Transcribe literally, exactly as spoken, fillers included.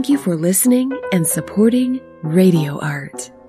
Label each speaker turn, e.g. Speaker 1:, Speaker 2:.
Speaker 1: Thank you for listening and supporting Radio Art.